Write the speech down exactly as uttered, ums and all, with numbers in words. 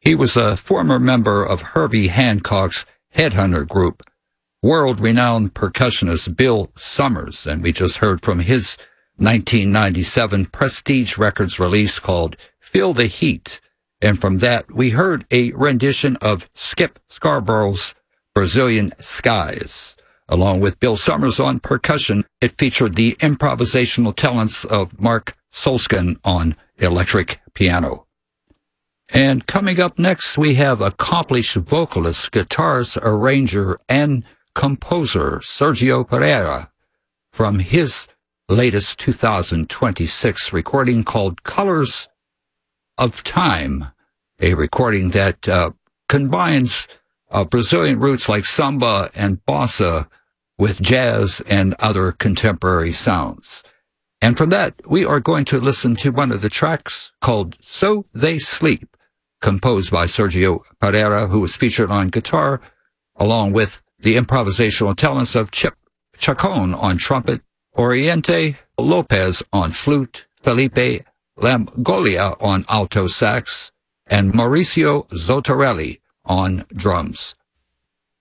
He was a former member of Herbie Hancock's Headhunter group, world-renowned percussionist Bill Summers, and we just heard from his nineteen ninety-seven Prestige Records release called Feel the Heat, and from that we heard a rendition of Skip Scarborough's Brazilian Skies. Along with Bill Summers on percussion, it featured the improvisational talents of Mark Solskin on electric piano. And coming up next, we have accomplished vocalist, guitarist, arranger, and composer Sergio Pereira from his latest two thousand twenty-six recording called Colors of Time, a recording that uh, combines uh, Brazilian roots like samba and bossa with jazz and other contemporary sounds. And from that, we are going to listen to one of the tracks called So They Sleep, composed by Sergio Pereira, who was featured on guitar, along with the improvisational talents of Chip Chacon on trumpet, Oriente Lopez on flute, Felipe Lamgolia on alto sax, and Mauricio Zotarelli on drums.